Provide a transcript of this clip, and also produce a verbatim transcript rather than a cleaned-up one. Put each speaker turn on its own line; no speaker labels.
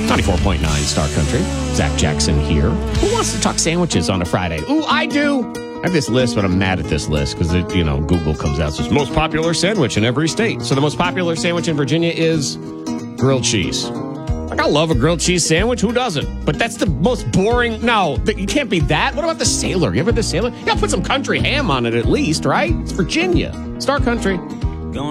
ninety-four point nine Star Country. Zach Jackson here. Who wants to talk sandwiches on a Friday? Ooh, I do. I have this list, but I'm mad at this list because, you know, Google comes out and says, most popular sandwich in every state. So the most popular sandwich in Virginia is grilled cheese. Like, I love a grilled cheese sandwich. Who doesn't? But that's the most boring. No, you can't be that. What about the Sailor? You ever the Sailor? You gotta put some country ham on it at least, right? It's Virginia. Star Country.